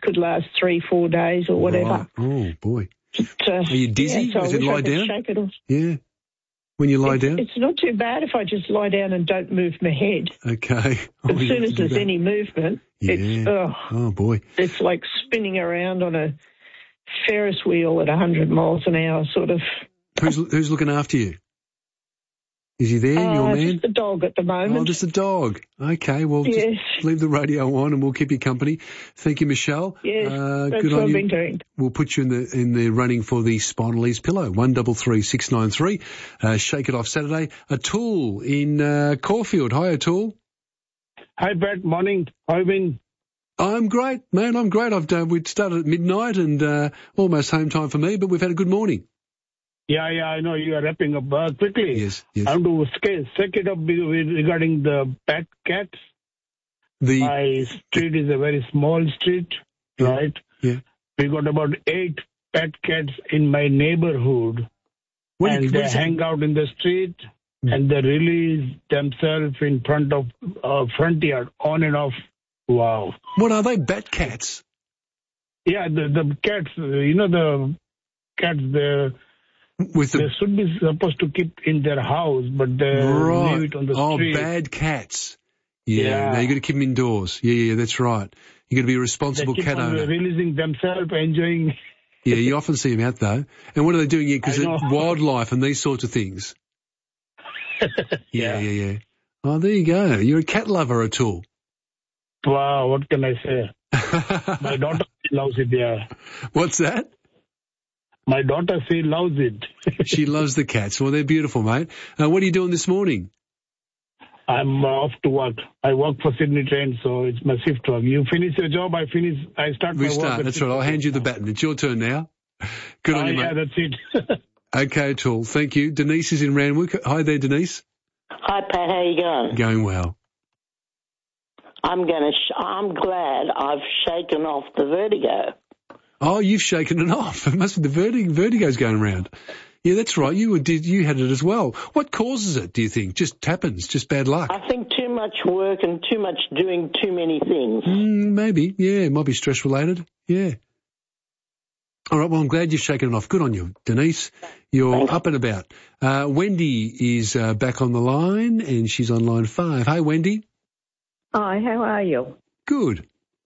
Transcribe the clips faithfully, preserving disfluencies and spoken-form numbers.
could last three, four days or whatever. Right. Oh, boy. But, uh, Are you dizzy? Yeah, so As I in wish I lie could down? shake it off. Yeah. When you lie it's, down? It's not too bad if I just lie down and don't move my head. Okay. Oh, As soon as there's any movement, yeah. it's, oh, oh, boy. It's like spinning around on a Ferris wheel at one hundred miles an hour, sort of. Who's who's looking after you? Is he there, uh, your man? Just the dog at the moment. Oh, just a dog. Okay, well, yes. just leave the radio on and we'll keep you company. Thank you, Michelle. Yes, uh, that's good what on I've you. been doing. We'll put you in the in the running for the Spinal Ease Pillow. One double three six nine three. Uh, Shake It Off Saturday. Atul in uh, Caulfield. Hi, Atul. Hi, Brett. Morning. How have you been? I'm great, man. I'm great. I've done. We started at midnight and uh, almost home time for me, but we've had a good morning. Yeah, yeah, I know you are wrapping up uh, quickly. Yes, yes. I want to check it up regarding the pet cats. The My street is a very small street, yeah, right? Yeah. We got about eight pet cats in my neighborhood, what and you, they hang out in the street, mm. and they release themselves in front of uh, front yard, on and off. Wow. What are they? Bat cats? Yeah, the the cats. You know the cats. The With the... They should be supposed to keep in their house, but they right. leave it on the oh, street. Oh, bad cats. Yeah, yeah. Now you got to keep them indoors. Yeah, yeah, that's right. You got to be a responsible they keep cat on owner. Releasing themselves, enjoying. Yeah, you often see them out though. And what are they doing here? Because wildlife and these sorts of things. yeah, yeah, yeah, yeah. Oh, there you go. You're a cat lover, Atul. Wow, what can I say? My daughter loves it. Yeah. What's that? My daughter, she loves it. She loves the cats. Well, they're beautiful, mate. Uh, what are you doing this morning? I'm uh, off to work. I work for Sydney Train, so it's my shift work. You finish your job, I finish, I start we my start. work. That's right. I'll hand you the baton. It's your turn now. Good on uh, you, mate. Yeah, that's it. Okay, Tool. Thank you. Denise is in Randwick. Hi there, Denise. Hi, Pat. How you going? Going well. I'm going to. Sh- I'm glad I've shaken off the vertigo. Oh, you've shaken it off. It must be the vertig- vertigo's going around. Yeah, that's right. You were, did. You had it as well. What causes it, do you think? Just happens, just bad luck? I think too much work and too much doing too many things. Mm, maybe. Yeah, it might be stress-related. Yeah. All right, well, I'm glad you've shaken it off. Good on you, Denise. You're Thanks. Up and about. Uh, Wendy is uh, back on the line, and she's on line five. Hey, Wendy. Hi, how are you? Good.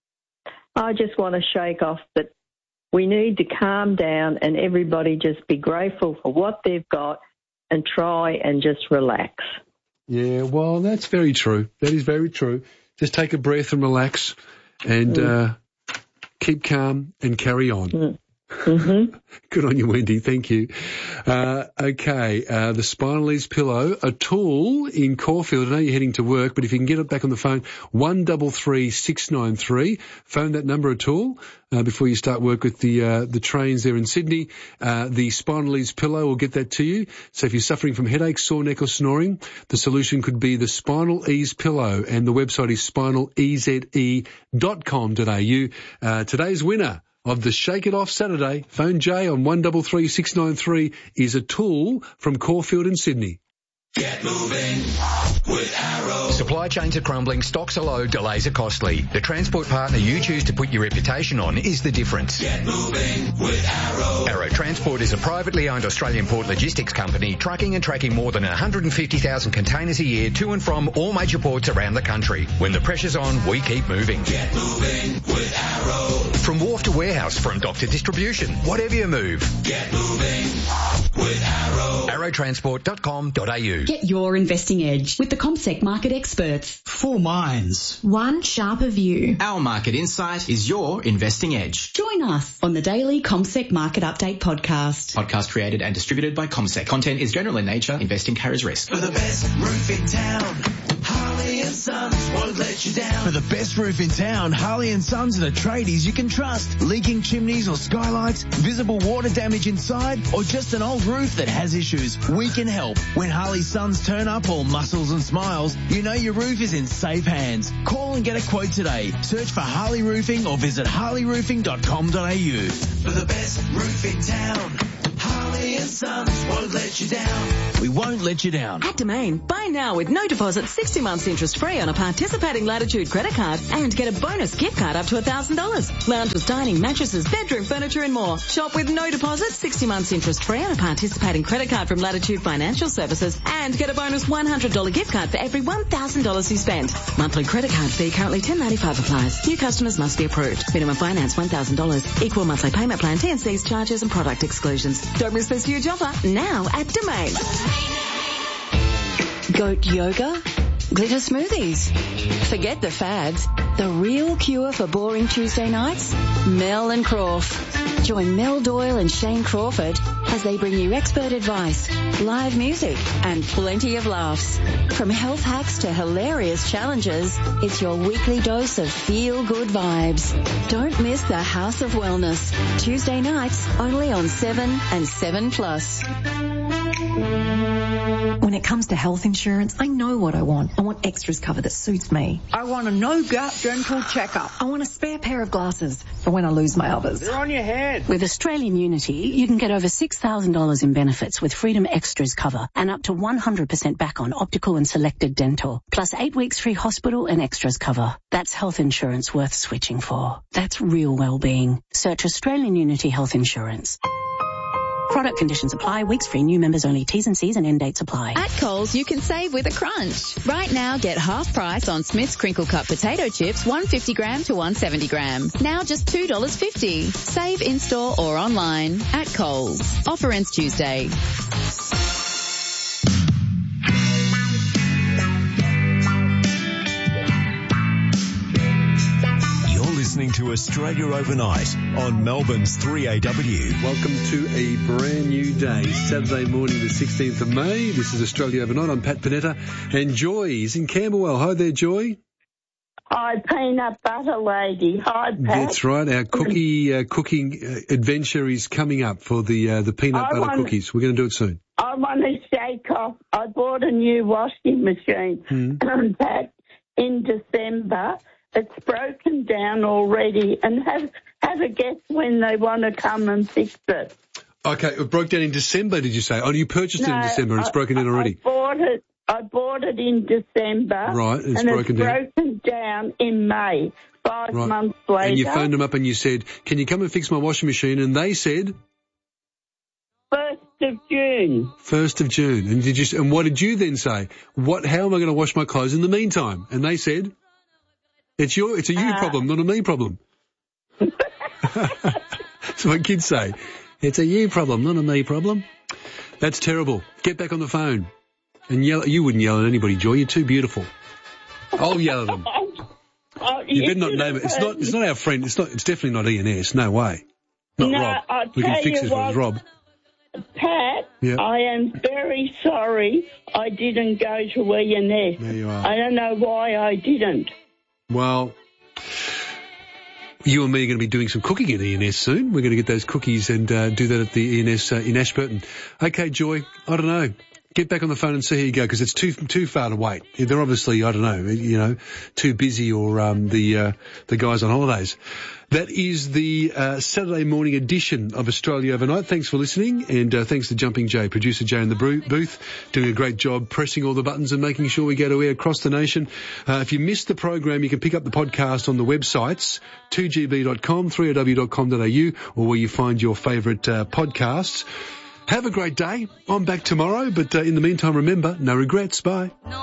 I just want to shake off that we need to calm down and everybody just be grateful for what they've got and try and just relax. Yeah, well, that's very true. That is very true. Just take a breath and relax and mm. uh, keep calm and carry on. Mm. Mm-hmm. Good on you, Wendy. Thank you. Uh, okay, uh, the Spinal Ease Pillow, a tool in Caulfield. I know you're heading to work, but if you can get it back on the phone, one double three six nine three. Phone that number, a tool, uh, before you start work with the uh, the trains there in Sydney. Uh, the Spinal Ease Pillow will get that to you. So if you're suffering from headache, sore neck or snoring, the solution could be the Spinal Ease Pillow, and the website is spinal eze dot com dot a u. Uh, today's winner of the Shake It Off Saturday, phone Jay on one double three six nine three, is a tool from Caulfield in Sydney. Get moving with Arrow. Supply chains are crumbling, stocks are low, delays are costly. The transport partner you choose to put your reputation on is the difference. Get moving with Arrow. Arrow Transport is a privately owned Australian port logistics company trucking and tracking more than one hundred fifty thousand containers a year to and from all major ports around the country. When the pressure's on, we keep moving. Get moving with Arrow. From wharf to warehouse, from dock to distribution, whatever you move. Get moving with Arrow. arrow transport dot com dot a u. Get your investing edge with the CommSec market experts. Four minds. One sharper view. Our market insight is your investing edge. Join us on the daily CommSec Market Update podcast. Podcast created and distributed by CommSec. Content is general in nature. Investing carries risk. For the best roof in town, Harley and Sons won't let you down. For the best roof in town, Harley and Sons are the tradies you can trust. Leaking chimneys or skylights, visible water damage inside, or just an old roof that has issues, we can help. When Harley Sons turn up all muscles and smiles, you know your roof is in safe hands. Call and get a quote today. Search for Harley Roofing or visit harley roofing dot com dot a u. For the best roof in town, Harley and and Sons won't let you down. We won't let you down. At Domain, buy now with no deposit, sixty months interest free on a participating Latitude credit card and get a bonus gift card up to one thousand dollars. Lounges, dining, mattresses, bedroom furniture and more. Shop with no deposit, sixty months interest free on a participating credit card from Latitude Financial Services and get a bonus one hundred dollars gift card for every one thousand dollars you spend. Monthly credit card fee currently ten dollars ninety-five applies. New customers must be approved. Minimum finance one thousand dollars. Equal monthly payment plan, T and C's, charges and product exclusions. Don't miss this huge offer now at Domain. Goat yoga? Glitter smoothies? Forget the fads. The real cure for boring Tuesday nights? Mel and Crawf. Join Mel Doyle and Shane Crawford as they bring you expert advice, live music, and plenty of laughs. From health hacks to hilarious challenges, it's your weekly dose of feel-good vibes. Don't miss the House of Wellness. Tuesday nights, only on seven and seven plus. When it comes to health insurance, I know what I want. I want extras cover that suits me. I want a no-gut dental checkup. I want a spare pair of glasses for when I lose my others. They're on your head. With Australian Unity, you can get over six thousand dollars in benefits with Freedom Extras cover and up to one hundred percent back on optical and selected dental, plus eight weeks free hospital and extras cover. That's health insurance worth switching for. That's real well-being. Search Australian Unity Health Insurance. Product conditions apply. Weeks free. New members only. T's and C's and end dates apply. At Coles, you can save with a crunch. Right now, get half price on Smith's Crinkle Cut potato chips, one hundred fifty gram to one hundred seventy gram. Now just two dollars fifty. Save in-store or online at Coles. Offer ends Tuesday. Listening to Australia Overnight on Melbourne's three A W. Welcome to a brand new day, Saturday morning, the sixteenth of May. This is Australia Overnight. I'm Pat Panetta, and Joy is in Camberwell. Hi there, Joy. Hi, peanut butter lady. Hi, Pat. That's right. Our cookie uh, cooking uh, adventure is coming up for the uh, the peanut I butter want, cookies. We're going to do it soon. I want to shake off. I bought a new washing machine, mm. Pat, in December. It's broken down already, and have have a guess when they want to come and fix it. Okay, it broke down in December, did you say? Oh, you purchased no, it in December, and it's broken I, down already. I bought it. I bought it in December. Right, it's and broken it's down. broken down in May. Five right. months later. And you phoned them up and you said, "Can you come and fix my washing machine?" And they said, First of June. First of June. And did you? And what did you then say? What? How am I going to wash my clothes in the meantime? And they said, It's your, it's a you uh, problem, not a me problem. That's what kids say. It's a you problem, not a me problem. That's terrible. Get back on the phone and yell. You wouldn't yell at anybody, Joy. You're too beautiful. I'll yell at them. Oh, you better not name it. It's not. It's not our friend. It's not. It's definitely not E and S. No way. Not no, Rob. I'll we can fix this what, with Rob. Pat, yep. I am very sorry. I didn't go to E and S. There you are. I don't know why I didn't. Well, you and me are going to be doing some cooking at E and S soon. We're going to get those cookies and uh, do that at the E and S uh, in Ashburton. Okay, Joy, I don't know. Get back on the phone and see how you go, because it's too too far to wait. They're obviously, I don't know, you know, too busy, or um, the uh, the guys on holidays. That is the uh, Saturday morning edition of Australia Overnight. Thanks for listening, and uh, thanks to Jumping Jay, producer Jay in the booth, doing a great job pressing all the buttons and making sure we go to air across the nation. Uh, if you missed the program, you can pick up the podcast on the websites, two g b dot com, three o w dot com dot a u, or where you find your favourite uh, podcasts. Have a great day. I'm back tomorrow, but uh, in the meantime, remember, no regrets. Bye.